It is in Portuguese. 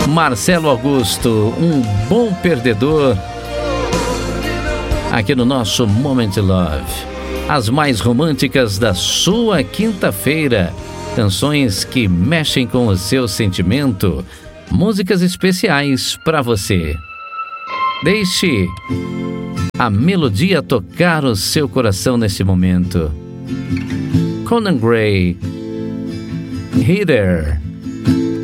Marcelo Augusto, um bom perdedor, aqui no nosso Moment Love. As mais românticas da sua quinta-feira, canções que mexem com o seu sentimento, músicas especiais para você. Deixe a melodia tocar o seu coração nesse momento. Conan Gray, Heather.